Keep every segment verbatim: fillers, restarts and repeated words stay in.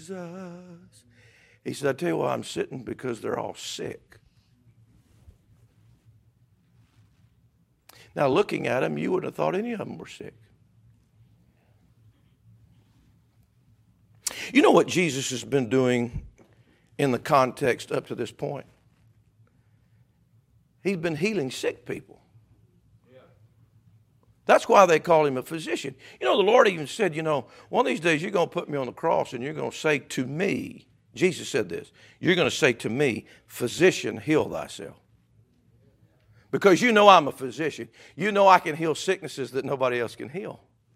Jesus. He said, I tell you why I'm sitting, because they're all sick. Now, looking at them, you wouldn't have thought any of them were sick. You know what Jesus has been doing in the context up to this point? He's been healing sick people. That's why they call him a physician. You know, the Lord even said, you know, one of these days you're going to put me on the cross and you're going to say to me, Jesus said this, you're going to say to me, physician, heal thyself. Because you know I'm a physician. You know I can heal sicknesses that nobody else can heal.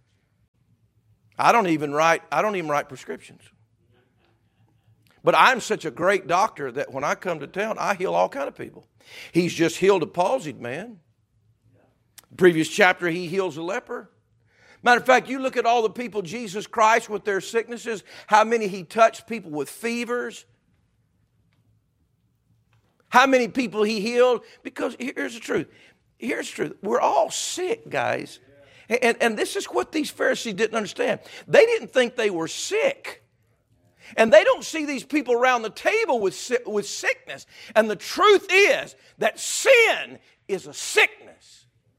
I don't even write, I don't even write prescriptions. But I'm such a great doctor that when I come to town, I heal all kind of people. He's just healed a palsied man. Previous chapter, he heals a leper. Matter of fact, you look at all the people Jesus Christ with their sicknesses, how many he touched people with fevers, how many people he healed. Because here's the truth. Here's the truth. We're all sick, guys. And, and this is what these Pharisees didn't understand. They didn't think they were sick. And they don't see these people around the table with, with sickness. And the truth is that sin is a sickness.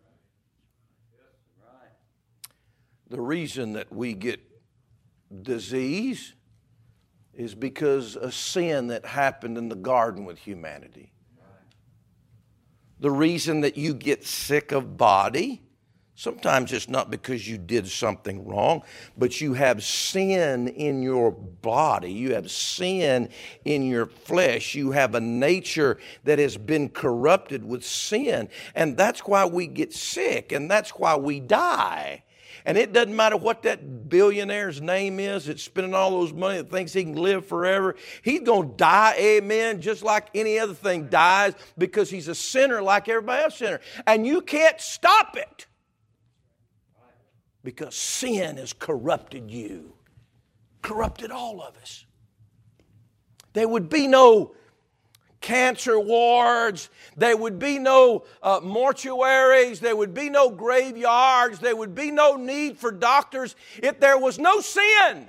The reason that we get disease is because of sin that happened in the garden with humanity. The reason that you get sick of body, sometimes it's not because you did something wrong, but you have sin in your body. You have sin in your flesh. You have a nature that has been corrupted with sin. And that's why we get sick, and that's why we die. And it doesn't matter what that billionaire's name is that's spending all those money that thinks he can live forever. He's going to die, amen, just like any other thing dies, because he's a sinner like everybody else sinner. And you can't stop it because sin has corrupted you, corrupted all of us. There would be no cancer wards, there would be no uh, mortuaries, there would be no graveyards, there would be no need for doctors if there was no sin.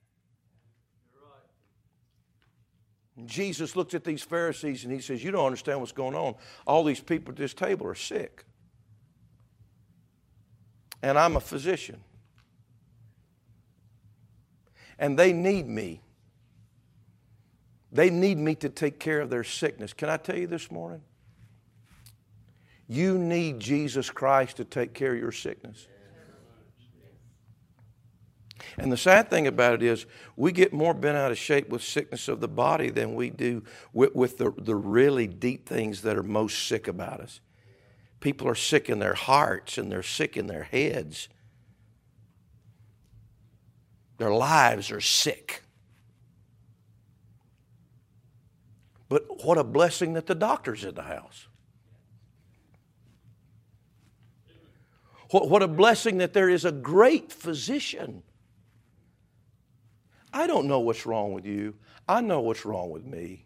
Jesus looks at these Pharisees and he says, you don't understand what's going on. All these people at this table are sick. And I'm a physician. And they need me. They need me to take care of their sickness. Can I tell you this morning? You need Jesus Christ to take care of your sickness. And the sad thing about it is we get more bent out of shape with sickness of the body than we do with, with the, the really deep things that are most sick about us. People are sick in their hearts and they're sick in their heads. Their lives are sick. But what a blessing that the doctor's in the house. What, what a blessing that there is a great physician. I don't know what's wrong with you. I know what's wrong with me.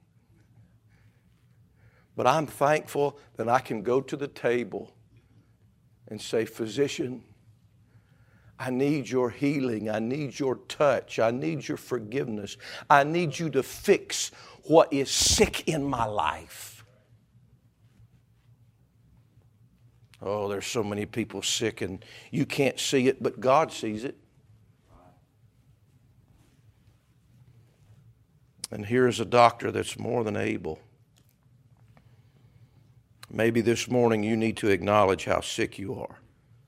But I'm thankful that I can go to the table and say, physician, I need your healing. I need your touch. I need your forgiveness. I need you to fix what is sick in my life. Oh, there's so many people sick and you can't see it, but God sees it. And here is a doctor that's more than able. Maybe this morning you need to acknowledge how sick you are.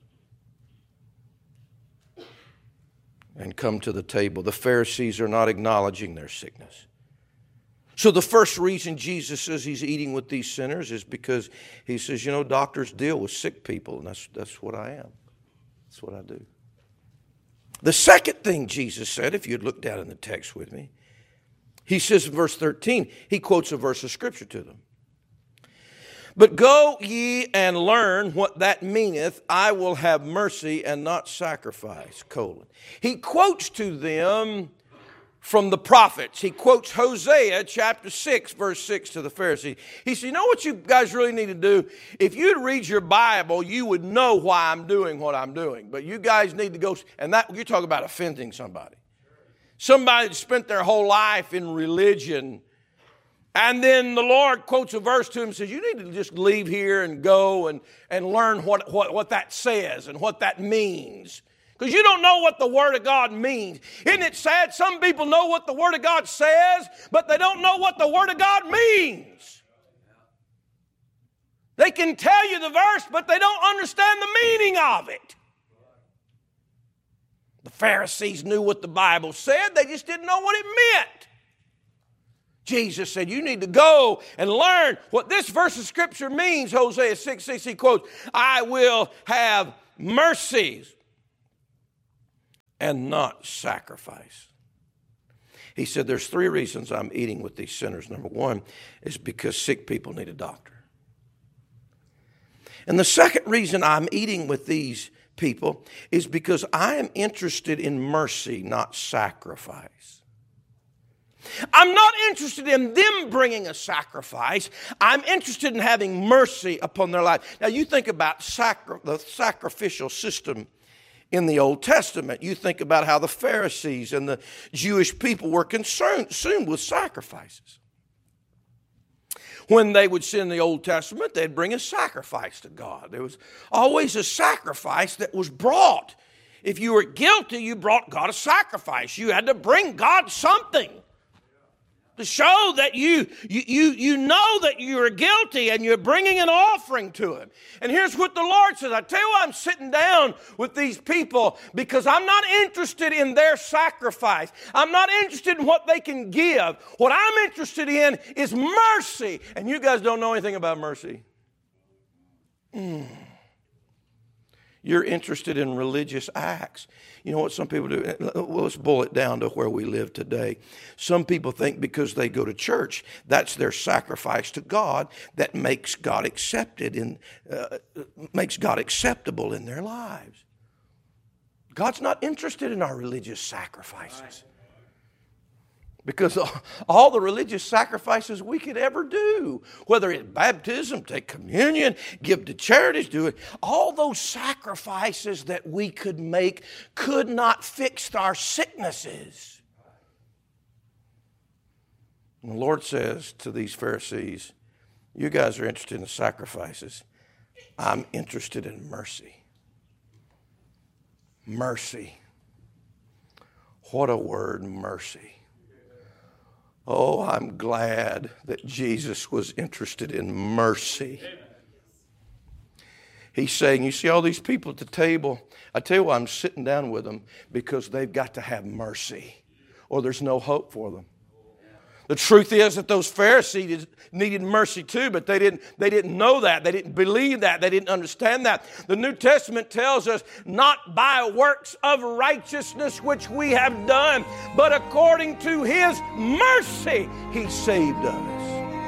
And come to the table. The Pharisees are not acknowledging their sickness. So the first reason Jesus says he's eating with these sinners is because he says, you know, doctors deal with sick people, and that's, that's what I am. That's what I do. The second thing Jesus said, if you'd look down in the text with me, he says in verse thirteen, he quotes a verse of Scripture to them. But go ye and learn what that meaneth, I will have mercy and not sacrifice, colon. He quotes to them from the prophets. He quotes Hosea chapter six, verse six to the Pharisees. He said, you know what you guys really need to do? If you'd read your Bible, you would know why I'm doing what I'm doing. But you guys need to go, and that you're talking about offending somebody. Somebody that spent their whole life in religion, and then the Lord quotes a verse to him and says, you need to just leave here and go and, and learn what, what, what that says and what that means. Because you don't know what the Word of God means. Isn't it sad? Some people know what the Word of God says, but they don't know what the Word of God means. They can tell you the verse, but they don't understand the meaning of it. The Pharisees knew what the Bible said. They just didn't know what it meant. Jesus said, you need to go and learn what this verse of Scripture means. Hosea six six, he quotes, I will have mercies and not sacrifice. He said, there's three reasons I'm eating with these sinners. Number one is because sick people need a doctor. And the second reason I'm eating with these people is because I am interested in mercy, not sacrifice. I'm not interested in them bringing a sacrifice. I'm interested in having mercy upon their life. Now you think about sacri- the sacrificial system in the Old Testament. You think about how the Pharisees and the Jewish people were concerned, consumed with sacrifices. When they would sin in the Old Testament, they'd bring a sacrifice to God. There was always a sacrifice that was brought. If you were guilty, you brought God a sacrifice. You had to bring God something to show that you, you, you, you know that you're guilty and you're bringing an offering to Him. And here's what the Lord says. I tell you why I'm sitting down with these people, because I'm not interested in their sacrifice. I'm not interested in what they can give. What I'm interested in is mercy. And you guys don't know anything about mercy. Mm. You're interested in religious acts. You know what some people do? Well, let's boil it down to where we live today. Some people think because they go to church, that's their sacrifice to God that makes God accepted in, uh, makes God acceptable in their lives. God's not interested in our religious sacrifices. Because all the religious sacrifices we could ever do, whether it's baptism, take communion, give to charities, do it, all those sacrifices that we could make could not fix our sicknesses. And the Lord says to these Pharisees, you guys are interested in the sacrifices. I'm interested in mercy. Mercy. What a word, mercy. Oh, I'm glad that Jesus was interested in mercy. He's saying, you see all these people at the table, I tell you why I'm sitting down with them, because they've got to have mercy, or there's no hope for them. The truth is that those Pharisees needed mercy too, but they didn't, they didn't know that. They didn't believe that. They didn't understand that. The New Testament tells us, not by works of righteousness which we have done, but according to His mercy, He saved us.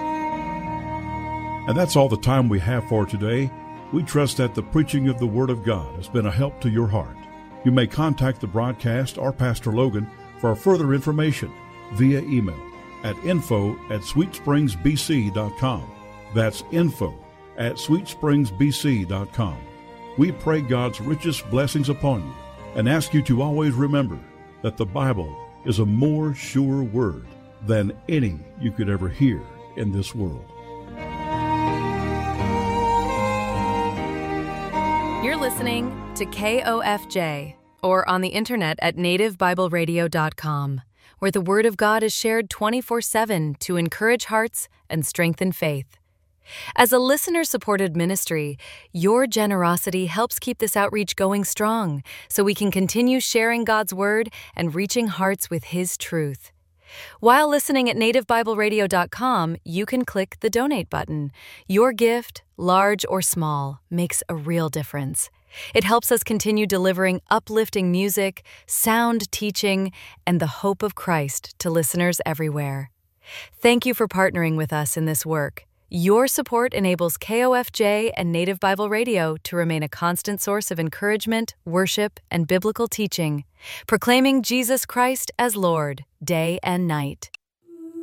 And that's all the time we have for today. We trust that the preaching of the Word of God has been a help to your heart. You may contact the broadcast or Pastor Logan for further information via email at info at sweetspringsbc.com. That's info at sweetspringsbc.com. We pray God's richest blessings upon you and ask you to always remember that the Bible is a more sure word than any you could ever hear in this world. You're listening to K O F J, or on the internet at native bible radio dot com, where the Word of God is shared twenty-four seven to encourage hearts and strengthen faith. As a listener-supported ministry, your generosity helps keep this outreach going strong so we can continue sharing God's Word and reaching hearts with His truth. While listening at native bible radio dot com, you can click the Donate button. Your gift, large or small, makes a real difference. It helps us continue delivering uplifting music, sound teaching, and the hope of Christ to listeners everywhere. Thank you for partnering with us in this work. Your support enables K O F J and Native Bible Radio to remain a constant source of encouragement, worship, and biblical teaching, proclaiming Jesus Christ as Lord day and night.